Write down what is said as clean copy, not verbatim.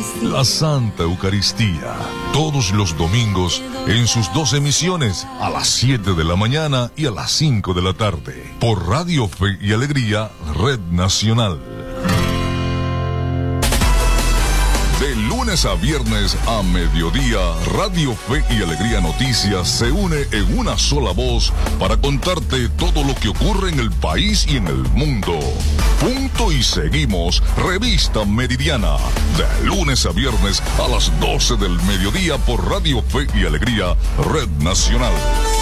la Santa Eucaristía, todos los domingos en sus 2 emisiones, a las 7 de la mañana y a las 5 de la tarde, por Radio Fe y Alegría, Red Nacional. De lunes a viernes a mediodía, Radio Fe y Alegría Noticias se une en una sola voz para contarte todo lo que ocurre en el país y en el mundo. Punto y seguimos, Revista Meridiana, de lunes a viernes a las 12 del mediodía por Radio Fe y Alegría, Red Nacional.